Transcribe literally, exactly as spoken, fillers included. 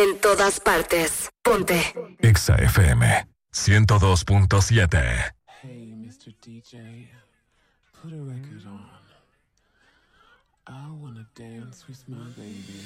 En todas partes. Ponte. Exa F M ciento dos punto siete. Hey, mister D J, put a record on. I wanna dance with my baby.